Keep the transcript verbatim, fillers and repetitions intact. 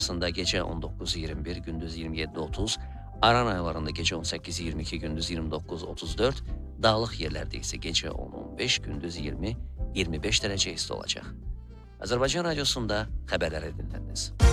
arasında gece on dokuz iyirmi bir, gündüz yirmi yedi otuz, Aran aylarında gece on sekiz iyirmi iki, gündüz yirmi dokuz otuz dört, dağlıq yerlərdə isə gece on on beş, gündüz iyirmi iyirmi beş dərəcə isti olacaq. Azərbaycan Radiosunda xəbərləri dinlədiniz.